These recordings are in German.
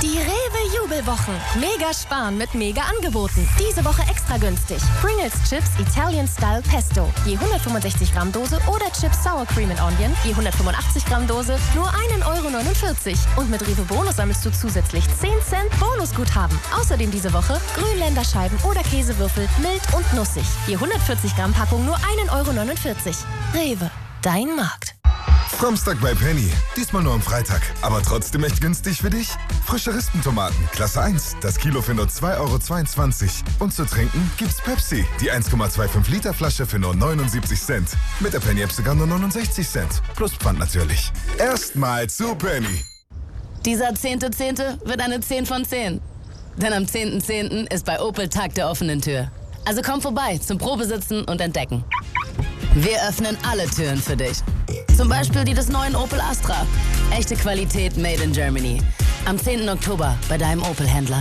Die Rewe-Jubelwochen. Mega sparen mit mega Angeboten. Diese Woche extra günstig. Pringles Chips Italian Style Pesto. Je 165 Gramm Dose oder Chips Sour Cream and Onion. Je 185 Gramm Dose. Nur 1,49 €. Und mit Rewe Bonus sammelst du zusätzlich 10 Cent Bonusguthaben. Außerdem diese Woche Grünländerscheiben oder Käsewürfel. Mild und nussig. Je 140 Gramm Packung nur 1,49 €. Rewe. Dein Markt. Framstag bei Penny. Diesmal nur am Freitag. Aber trotzdem echt günstig für dich? Frische Rispentomaten, Klasse 1. Das Kilo für nur 2,22 €. Und zu trinken gibt's Pepsi. Die 1,25 Liter Flasche für nur 79 Cent. Mit der Penny-App sogar nur 69 Cent. Plus Pfand natürlich. Erstmal zu Penny. Dieser 10.10. wird eine 10 von 10. Denn am 10.10. ist bei Opel Tag der offenen Tür. Also komm vorbei zum Probesitzen und Entdecken. Wir öffnen alle Türen für dich. Zum Beispiel die des neuen Opel Astra. Echte Qualität made in Germany. Am 10. Oktober bei deinem Opel-Händler.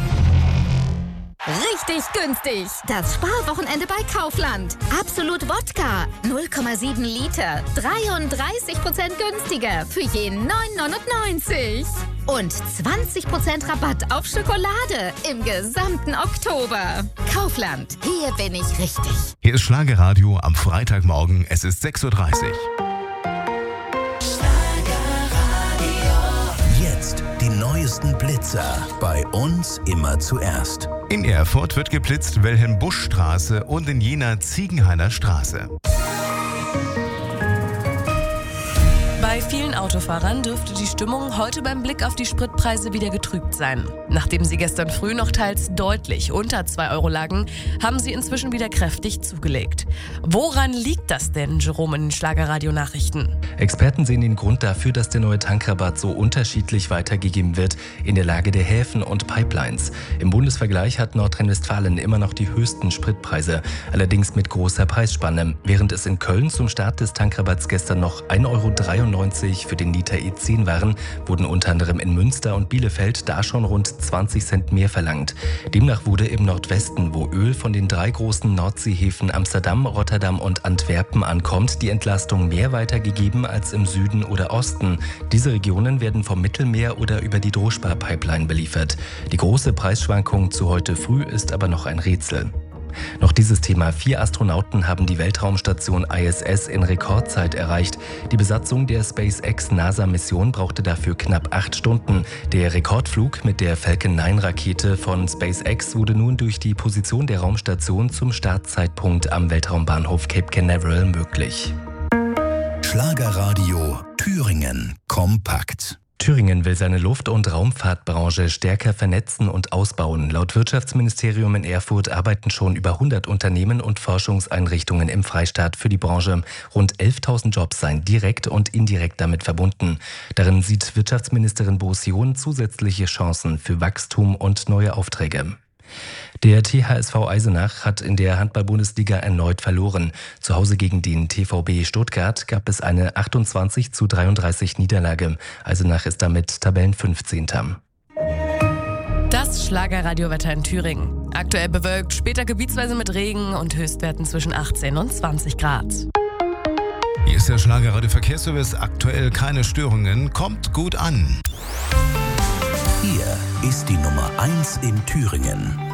Richtig günstig. Das Sparwochenende bei Kaufland. Absolut Wodka. 0,7 Liter. 33% günstiger. Für jeden 9,99 €. Und 20% Rabatt auf Schokolade im gesamten Oktober. Kaufland. Hier bin ich richtig. Hier ist Schlagerradio am Freitagmorgen. Es ist 6:30 Uhr. Jetzt die neuesten Blitzer. Bei uns immer zuerst. In Erfurt wird geblitzt Wilhelm-Busch-Straße und in Jena Ziegenhainer Straße. Bei vielen Autofahrern dürfte die Stimmung heute beim Blick auf die Spritpreise wieder getrübt sein. Nachdem sie gestern früh noch teils deutlich unter 2 € lagen, haben sie inzwischen wieder kräftig zugelegt. Woran liegt das denn, Jerome, in den Schlagerradio-Nachrichten? Experten sehen den Grund dafür, dass der neue Tankrabatt so unterschiedlich weitergegeben wird, in der Lage der Häfen und Pipelines. Im Bundesvergleich hat Nordrhein-Westfalen immer noch die höchsten Spritpreise, allerdings mit großer Preisspanne. Während es in Köln zum Start des Tankrabatts gestern noch 1,93 € für den Liter E10 waren, wurden unter anderem in Münster und Bielefeld da schon rund 20 Cent mehr verlangt. Demnach wurde im Nordwesten, wo Öl von den 3 großen Nordseehäfen Amsterdam, Rotterdam und Antwerpen ankommt, die Entlastung mehr weitergegeben als im Süden oder Osten. Diese Regionen werden vom Mittelmeer oder über die Droschba-Pipeline beliefert. Die große Preisschwankung zu heute früh ist aber noch ein Rätsel. Noch dieses Thema: 4 Astronauten haben die Weltraumstation ISS in Rekordzeit erreicht. Die Besatzung der SpaceX-NASA-Mission brauchte dafür knapp 8 Stunden. Der Rekordflug mit der Falcon 9-Rakete von SpaceX wurde nun durch die Position der Raumstation zum Startzeitpunkt am Weltraumbahnhof Cape Canaveral möglich. Schlagerradio Thüringen kompakt. Thüringen will seine Luft- und Raumfahrtbranche stärker vernetzen und ausbauen. Laut Wirtschaftsministerium in Erfurt arbeiten schon über 100 Unternehmen und Forschungseinrichtungen im Freistaat für die Branche. Rund 11.000 Jobs seien direkt und indirekt damit verbunden. Darin sieht Wirtschaftsministerin Bosion zusätzliche Chancen für Wachstum und neue Aufträge. Der THSV Eisenach hat in der Handball-Bundesliga erneut verloren. Zu Hause gegen den TVB Stuttgart gab es eine 28:33 Niederlage. Eisenach ist damit Tabellen-15. Das Schlagerradiowetter in Thüringen. Aktuell bewölkt, später gebietsweise mit Regen und Höchstwerten zwischen 18 und 20 Grad. Hier ist der Schlagerradio-Verkehrsservice. Aktuell keine Störungen. Kommt gut an. Hier ist die Nummer 1 in Thüringen.